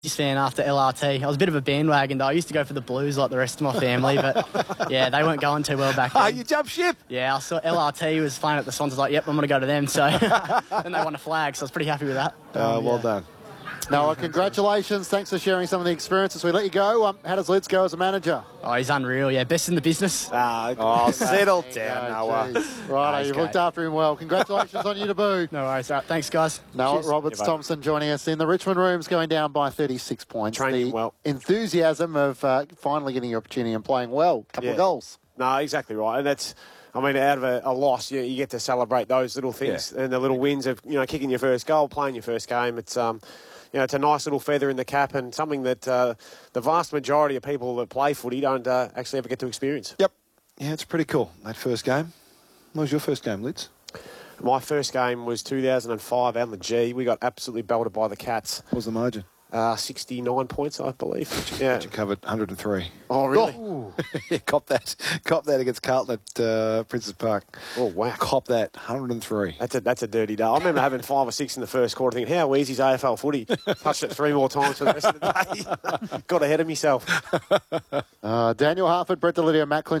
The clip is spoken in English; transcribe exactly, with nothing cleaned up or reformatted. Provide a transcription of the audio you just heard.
fan after L R T. I was a bit of a bandwagon though. I used to go for the Blues like the rest of my family, but yeah, they weren't going too well back then. Oh, you jumped ship? Yeah, I saw L R T was playing at the Swans. I was like, yep, I'm going to go to them. So then they won a flag, so I was pretty happy with that. Oh, Um, well yeah. done. Noah, congratulations. Thanks for sharing some of the experiences. We let you go. Um, how does Lids go as a manager? Oh, he's unreal. Yeah, best in the business. Uh, oh, settle down, Noah. Right, Nice you've game. looked after him well. Congratulations on you debut. No worries. All right, thanks, guys. Noah Cheers. Roberts Yeah, mate. Thompson joining us in the Richmond Rooms, going down by thirty-six points. Training the well. enthusiasm of uh, finally getting your opportunity and playing well. Couple Yeah. of goals. No, exactly right. And that's, I mean, out of a, a loss, you, you get to celebrate those little things and the little wins of, you know, kicking your first goal, playing your first game. It's, um, you know, it's a nice little feather in the cap and something that uh, the vast majority of people that play footy don't uh, actually ever get to experience. Yep. Yeah, it's pretty cool, that first game. What was your first game, Lids? My first game was two thousand five out in the G. We got absolutely belted by the Cats. What was the margin? Uh, sixty-nine points, I believe. Yeah. You covered one hundred and three. Oh, really? Yeah, cop that. Cop that against Carlton at uh, Princess Park. Oh, wow. Cop that. one hundred and three. That's a that's a dirty day. I remember having five or six in the first quarter, thinking, "How easy is A F L footy?" Touched it three more times for the rest of the day. Got ahead of myself. Uh, Daniel Harford, Brett Delidio, Matt Clinch.